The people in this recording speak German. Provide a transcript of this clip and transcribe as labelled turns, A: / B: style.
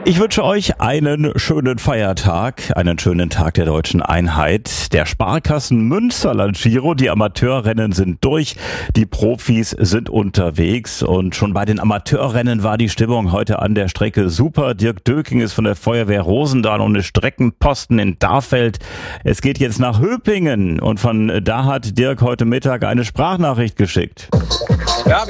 A: Ich wünsche euch einen schönen Feiertag, einen schönen Tag der deutschen Einheit. Der Sparkassen Münsterland Giro, die Amateurrennen sind durch, die Profis sind unterwegs und schon bei den Amateurrennen war die Stimmung heute an der Strecke super. Dirk Döking ist von der Feuerwehr Rosendahl und ist Streckenposten in Darfeld. Es geht jetzt nach Höpingen und von da hat Dirk heute Mittag eine Sprachnachricht geschickt.
B: Ja,